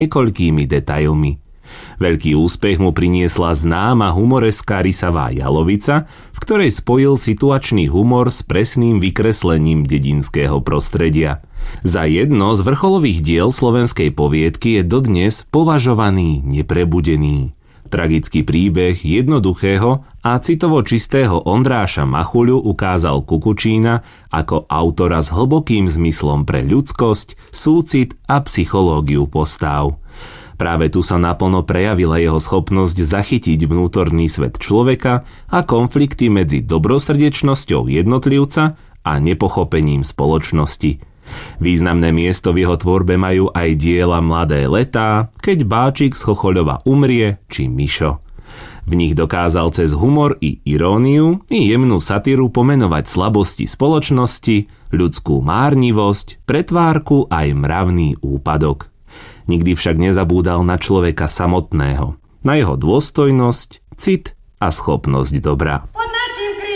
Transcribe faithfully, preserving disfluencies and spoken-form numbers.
niekoľkými detailmi. Veľký úspech mu priniesla známa humoreská rysavá Jalovica, v ktorej spojil situačný humor s presným vykreslením dedinského prostredia. Za jedno z vrcholových diel slovenskej poviedky je dodnes považovaný Neprebudený. Tragický príbeh jednoduchého a citovo čistého Ondráša Machuľu ukázal Kukučína ako autora s hlbokým zmyslom pre ľudskosť, súcit a psychológiu postáv. Práve tu sa naplno prejavila jeho schopnosť zachytiť vnútorný svet človeka a konflikty medzi dobrosrdečnosťou jednotlivca a nepochopením spoločnosti. Významné miesto v jeho tvorbe majú aj diela Mladé letá, Keď Báčik z Chochoľova umrie či Mišo. V nich dokázal cez humor i iróniu i jemnú satíru pomenovať slabosti spoločnosti, ľudskú márnivosť, pretvárku aj mravný úpadok. Nikdy však nezabúdal na človeka samotného, na jeho dôstojnosť, cit a schopnosť dobra.